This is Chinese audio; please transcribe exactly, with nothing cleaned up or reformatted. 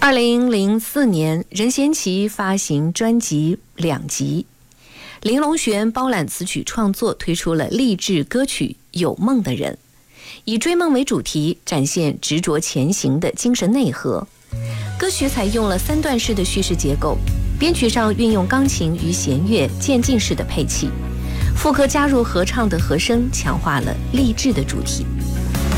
二零零四年，任贤齐发行专辑两辑，林隆璇包揽词曲创作，推出了励志歌曲《有梦的人》，以追梦为主题，展现执着前行的精神内核。歌曲采用了三段式的叙事结构，编曲上运用钢琴与弦乐渐进式的配器，副歌加入合唱的和声，强化了励志的主题。